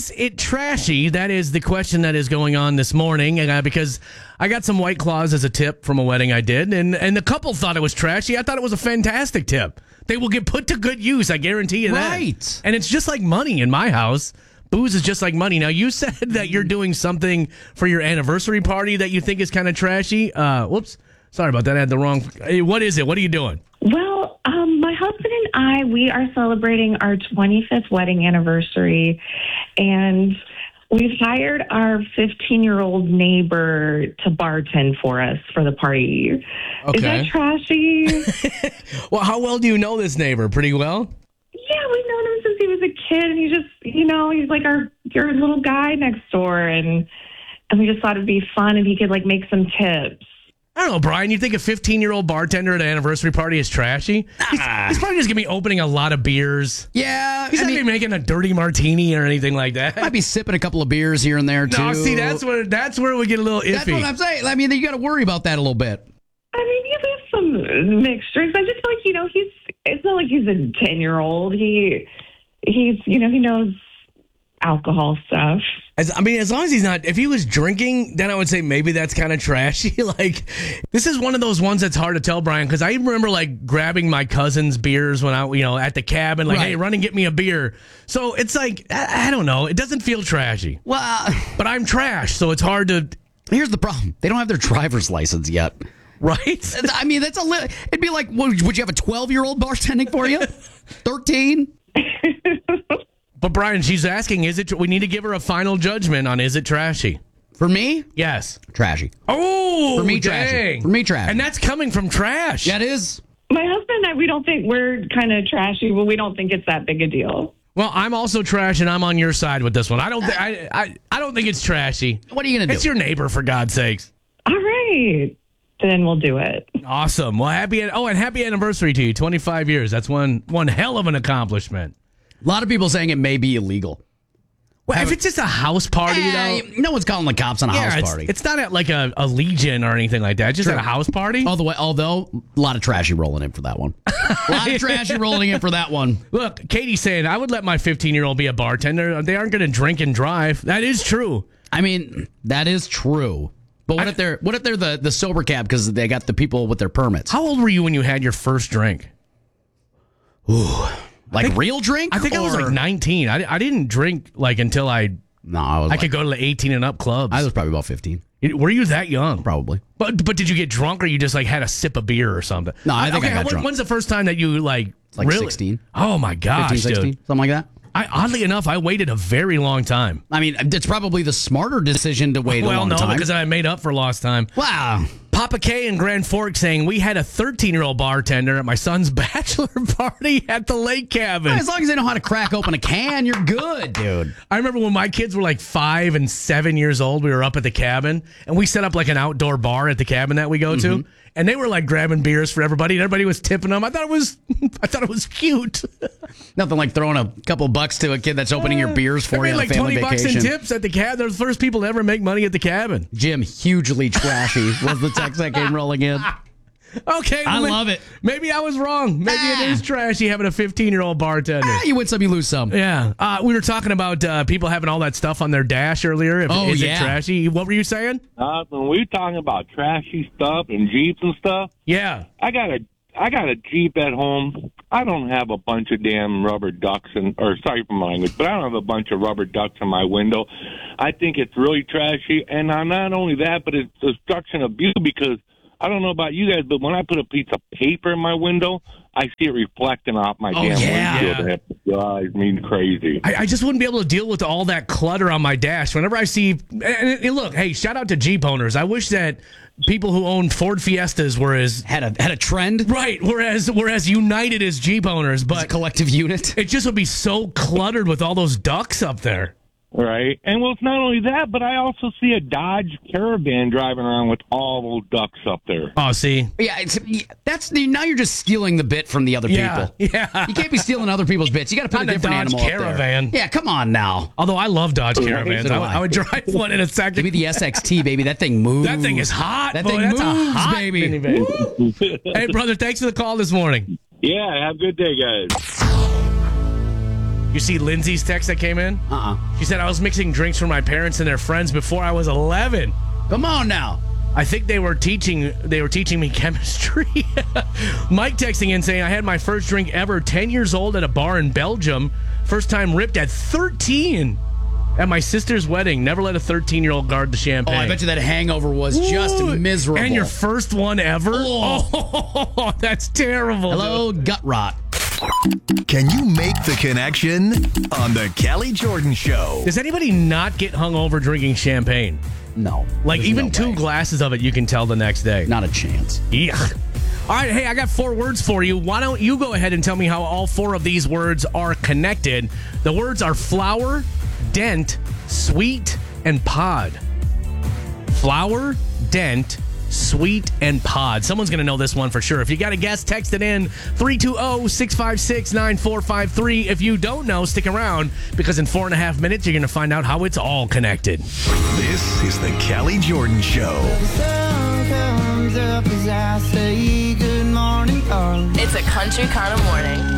Is it trashy? That is the question that is going on this morning, because I got some White Claws as a tip from a wedding I did, and the couple thought it was trashy. I thought it was a fantastic tip. They will get put to good use, I guarantee you that. Right. And it's just like money in my house. Booze is just like money. Now, you said that you're doing something for your anniversary party that you think is kind of trashy. Whoops. Sorry about that. I had the wrong. What is it? What are you doing? Well, my husband and I, we are celebrating our 25th wedding anniversary, and we've hired our 15-year-old neighbor to bartend for us for the party. Okay. Is that trashy? Well, how well do you know this neighbor? Pretty well? Yeah, we've known him since he was a kid, and he just, he's like your little guy next door, and we just thought it'd be fun if he could, make some tips. I don't know, Brian. You think a 15-year-old bartender at an anniversary party is trashy? He's probably just going to be opening a lot of beers. Yeah. He's not going to be making a dirty martini or anything like that. Might be sipping a couple of beers here and there, too. No, see, that's where we get a little iffy. That's what I'm saying. I mean, you got to worry about that a little bit. I mean, we have some mixed drinks. I just feel like, it's not like he's a 10-year-old. He knows alcohol stuff. As long as he's not, if he was drinking, then I would say maybe that's kind of trashy. This is one of those ones that's hard to tell, Brian, because I remember grabbing my cousin's beers when I, at the cabin, Right. Hey, run and get me a beer. So it's I don't know. It doesn't feel trashy. Well, But I'm trash, so it's hard to. here's the problem. They don't have their driver's license yet. Right? I mean, that's it'd be like, would you have a 12-year-old bartending for you? 13? But Brian, she's asking, we need to give her a final judgment on is it trashy? For me? Yes. Trashy. Oh, For me, dang. trashy. For me, trashy. And that's coming from trash. Yeah, it is. My husband and I, we don't think we're kind of trashy, but we don't think it's that big a deal. Well, I'm also trash, and I'm on your side with this one. I don't think it's trashy. What are you going to do? It's your neighbor, for God's sakes. All right. Then we'll do it. Awesome. Well, happy anniversary to you. 25 years. That's one hell of an accomplishment. A lot of people saying it may be illegal. Well, if it's just a house party, no one's calling the cops on a house party. It's not at a Legion or anything like that. It's just True. at a house party. Although, a lot of trashy rolling in for that one. A lot of trashy rolling in for that one. Look, Katie's saying, I would let my 15-year-old be a bartender. They aren't going to drink and drive. That is true. I mean, that is true. But what if they're the sober cab because they got the people with their permits? How old were you when you had your first drink? Ooh. Real drink? I think I was 19. I didn't drink until I could go to the 18 and up clubs. I was probably about 15. Were you that young? Probably. But did you get drunk or you just had a sip of beer or something? No, I think I got drunk. When's the first time that you really? 16. Oh my gosh, 15, 16, dude. something like that. Oddly enough, I waited a very long time. I mean, it's probably the smarter decision to wait a long time. Well, no, because I made up for lost time. Wow. Papa K in Grand Forks saying, we had a 13-year-old bartender at my son's bachelor party at the lake cabin. As long as they know how to crack open a can, you're good, dude. I remember when my kids were 5 and 7 years old, we were up at the cabin, and we set up an outdoor bar at the cabin that we go to, and they were grabbing beers for everybody, and everybody was tipping them. I thought it was cute. Nothing like throwing a couple bucks to a kid that's opening your beers for you on a family $20 vacation. in tips at the cabin. They're the first people to ever make money at the cabin. Jim, hugely trashy was the text that came rolling in. Okay. I love it. Maybe I was wrong. Maybe it is trashy having a 15-year-old bartender. You win some, you lose some. Yeah. We were talking about people having all that stuff on their dash earlier. Is it trashy? What were you saying? When we were talking about trashy stuff and Jeeps and stuff, yeah. I got a Jeep at home. I don't have a bunch of damn rubber ducks sorry for my language, but I don't have a bunch of rubber ducks in my window. I think it's really trashy, and not only that, but it's destruction of view because I don't know about you guys, but when I put a piece of paper in my window, I see it reflecting off my windshield. And it drives me crazy. I just wouldn't be able to deal with all that clutter on my dash. Whenever I see, and look, hey, shout out to Jeep owners. I wish that people who own Ford Fiestas were had a trend, right? Whereas united as Jeep owners, but as a collective unit, it just would be so cluttered with all those ducks up there. Right. And well, it's not only that, but I also see a Dodge Caravan driving around with all those ducks up there. Oh, see? Yeah, now you're just stealing the bit from the other people. Yeah. You can't be stealing other people's bits. You got to put a different animal Caravan. up there. Yeah, come on now. Although I love Dodge Caravans. I would drive one in a second. Give me the SXT, baby. That thing moves. That thing is hot. That thing moves, a hot baby. Hey, brother, thanks for the call this morning. Yeah, have a good day, guys. You see Lindsay's text that came in? She said, I was mixing drinks for my parents and their friends before I was 11. Come on now. I think they were teaching me chemistry. Mike texting in saying, I had my first drink ever, 10 years old at a bar in Belgium. First time ripped at 13 at my sister's wedding. Never let a 13-year-old guard the champagne. Oh, I bet you that hangover was just miserable. And your first one ever? Oh, that's terrible. Hello, gut rot. Can you make the connection on the Kelly Jordan Show? Does anybody not get hungover drinking champagne? No. Like, There's even no 2 way. glasses of it, you can tell the next day. Not a chance. Yeah. All right, hey, I got 4 words for you. Why don't you go ahead and tell me how all 4 of these words are connected? The words are flour, dent, sweet, and pod. Flour, dent, sweet, and pod. Someone's going to know this one for sure. If you got a guess, text it in 320-656-9453. If you don't know, stick around because in 4.5 minutes, you're going to find out how it's all connected. This is the Kelly Jordan Show. It's a country kind of morning.